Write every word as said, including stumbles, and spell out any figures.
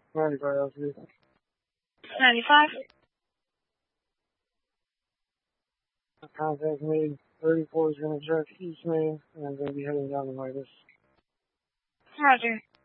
ninety-five, L T. ninety-five. Contact made. thirty-four is going to check East Main, and I'm going to be heading down to Midas. Roger.